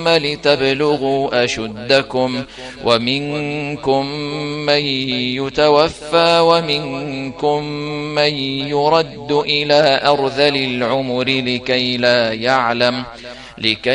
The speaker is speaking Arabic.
ثم لتبلغوا أشدكم ومنكم من يتوفى ومنكم من يرد إلى أرذل العمر لكي